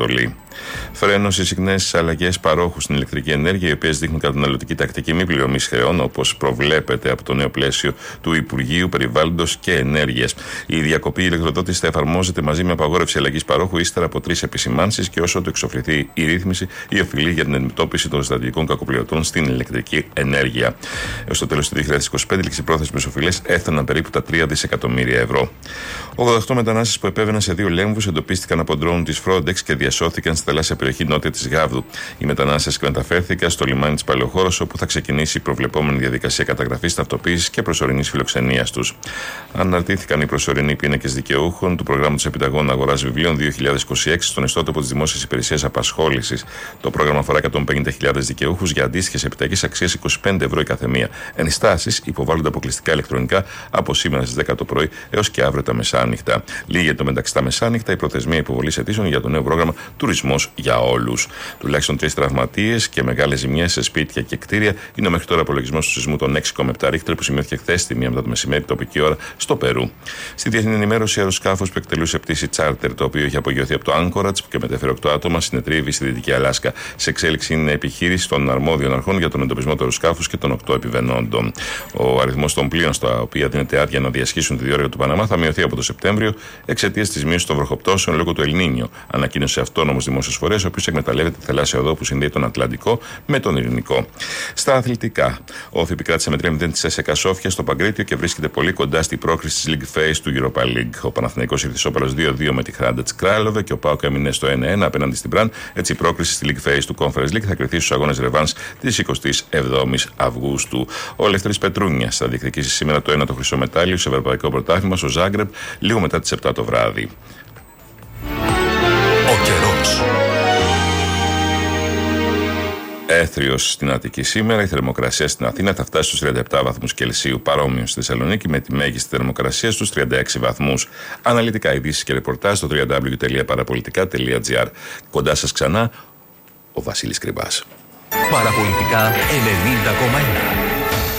ανατολή. Φρένο στις συχνές αλλαγές παρόχου στην ηλεκτρική ενέργεια, οι οποίες δείχνουν καταναλωτική τακτική μη πληρωμής χρεών, όπως προβλέπεται από το νέο πλαίσιο του Υπουργείου Περιβάλλοντος και Ενέργειας. Η διακοπή ηλεκτροδότησης θα εφαρμόζεται μαζί με απαγόρευση αλλαγής παρόχου ύστερα από 3 επισημάνσεις και όσο το εξοφληθεί η ρύθμιση ή οφειλή για την αντιμετώπιση των στρατηγικών κακοπληρωτών στην ηλεκτρική ενέργεια. Έως το τέλος του 2025, οι ληξιπρόθεσμες οφειλές έφταναν περίπου τα 3 δισεκατομμύρια ευρώ. 88 μετανάστες που επέβαιναν σε 2 λέμβους εντοπίστηκαν από ντρόουν της Frontex και διασώθηκαν στη θαλάσσια περιοχή νότια της Γάβδου. Οι μετανάστες μεταφέρθηκαν στο λιμάνι της Παλαιοχώρος, όπου θα ξεκινήσει η προβλεπόμενη διαδικασία καταγραφής, ταυτοποίησης και προσωρινής φιλοξενίας τους. Αναρτήθηκαν οι προσωρινοί πίνακες δικαιούχων του προγράμματος επιταγών αγοράς βιβλίων 2026 στον ιστότοπο της Δημόσιας Υπηρεσίας Απασχόλησης. Το πρόγραμμα αφορά 150.000 δικαιούχους για αντίστοιχες επιταγές αξίας 25 ευρώ η καθεμία. Ενστάσεις υποβάλλονται αποκλειστικά ηλεκτρονικά από σήμερα στις 10 το πρωί έως και αύριο τα μεσάνυχτα. Λίγη μεταξύ τα μεσάνυχτα η προθεσμία υποβολής αιτήσεων για το νέο πρόγραμμα Τουρισμός για Όλους. Τουλάχιστον 3 τραυματίες και μεγάλες ζημιές σε σπίτια και κτίρια είναι ο μέχρι τώρα απολογισμός του σεισμού των 6,7 Ρίχτερ που σημειώθηκε χθες στη 1 μετά το μεσημέρι τοπική ώρα στο Περού. Στη διεθνή ενημέρωση, αεροσκάφος που εκτελούσε πτήση τσάρτερ, το οποίο είχε απογειωθεί από το Άγκορατς και μετέφερε 8 άτομα, συνετρίβει στη Δυτική Αλάσκα. Σε εξέλιξη είναι επιχείρηση των αρμόδιων αρχών για τον εντοπισμό του αεροσκάφους και των 8 επιβαινόντων. Ο αριθμός των πλοίων στα οποία δίνεται άδεια να διασχίσουν τη διόρυγα του Παναμά θα μειωθεί από το Σεπτέμβριο εξαιτίας της μείωσης των βροχοπτώσεων λόγω του Ελνίνιο, ανακοίνωσε αυτόνομος δημόσιος φορέας, ο οποίος εκμεταλλεύεται τη θαλάσσια οδό που συνδέει τον Ατλαντικό με τον Ειρηνικό. Στα αθλητικά, ο Όφη επικράτησε με 3-0 τη ΕΣΕΚΑ Σόφια στο Παγκρίτιο και βρίσκεται πολύ κοντά στην πρόκριση της League Phase του Europa League. Ο Παναθηναϊκός ήρθε ισόπαλος 2-2 με τη Hrádec Králové και ο ΠΑΟΚ έμεινε στο 1-1 απέναντι στην Μπραν. Έτσι, η πρόκριση στη League Phase του Conference League θα κριθεί στους αγώνες ρεβάνς της 27ης Αυγούστου. Ο Λευτέρης Πετρούνιας θα διεκδικήσει σήμερα το 1ο χρυσό μετάλλιο σε ευρωπαϊκό πρωτάθλημα στο Ζάγκρεπ λίγο μετά τις 7 το βράδυ. Ο καιρός. Έθριος στην Αττική σήμερα, η θερμοκρασία στην Αθήνα θα φτάσει στους 37 βαθμούς Κελσίου, παρόμοιο στη Θεσσαλονίκη με τη μέγιστη θερμοκρασία στους 36 βαθμούς. Αναλυτικά ειδήσεις και ρεπορτάζ στο www.parapolitica.gr. Κοντά σας ξανά ο Βασίλης Κρυμπάς. Παραπολιτικά 90,1.